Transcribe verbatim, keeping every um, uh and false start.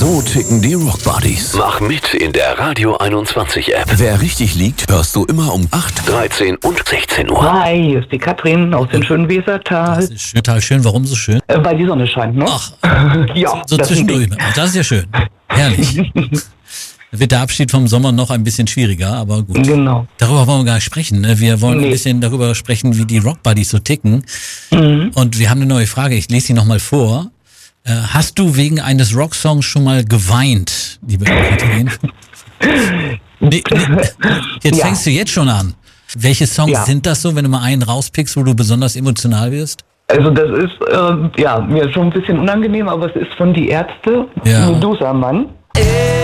So ticken die Rock Buddies. Mach mit in der Radio einundzwanzig App. Wer richtig liegt, hörst du immer um acht, dreizehn und sechzehn Uhr. Hi, hier ist die Katrin aus dem schönen Wesertal. Das ist total schön. Warum so schön? Äh, weil die Sonne scheint, ne? Ach, ja, so das zwischendurch. ist Das ist ja schön. Herrlich. Da wird der Abschied vom Sommer noch ein bisschen schwieriger, aber gut. Genau. Darüber wollen wir gar nicht sprechen. Ne? Wir wollen Nee. ein bisschen darüber sprechen, wie die Rock Buddies so ticken. Mhm. Und wir haben eine neue Frage. Ich lese sie nochmal vor. Äh, hast du wegen eines Rocksongs schon mal geweint, liebe Katrin? nee, nee. Jetzt Ja. fängst du jetzt schon an. Welche Songs Ja. sind das so, wenn du mal einen rauspickst, wo du besonders emotional wirst? Also das ist, äh, ja, mir schon ein bisschen unangenehm, aber es ist von Die Ärzte, Ja. Medusa Mann.